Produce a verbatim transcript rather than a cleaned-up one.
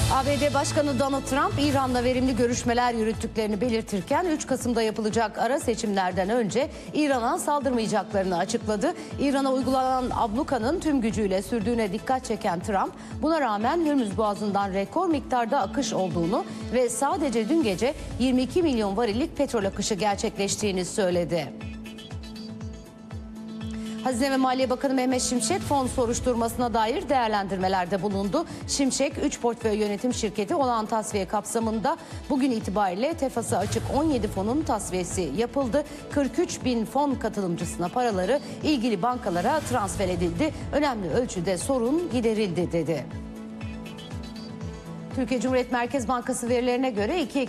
A B D Başkanı Donald Trump, İran'la verimli görüşmeler yürüttüklerini belirtirken üç Kasım'da yapılacak ara seçimlerden önce İran'a saldırmayacaklarını açıkladı. İran'a uygulanan ablukanın tüm gücüyle sürdüğüne dikkat çeken Trump, buna rağmen Hürmüz Boğazı'ndan rekor miktarda akış olduğunu ve sadece dün gece yirmi iki milyon varillik petrol akışı gerçekleştiğini söyledi. Hazine ve Maliye Bakanı Mehmet Şimşek fon soruşturmasına dair değerlendirmelerde bulundu. Şimşek, üç portföy yönetim şirketi olan tasfiye kapsamında bugün itibariyle tefası açık on yedi fonun tasfiyesi yapıldı. kırk üç bin fon katılımcısına paraları ilgili bankalara transfer edildi. Önemli ölçüde sorun giderildi dedi. Türkiye Cumhuriyet Merkez Bankası verilerine göre iki